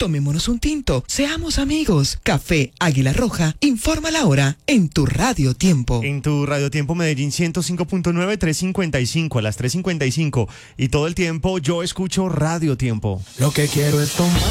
Tomémonos un tinto, seamos amigos. Café Águila Roja, informa la hora en tu Radio Tiempo. En tu Radio Tiempo Medellín 105.9, 3:55, a las 3:55. Y todo el tiempo yo escucho Radio Tiempo. Lo que quiero es tomar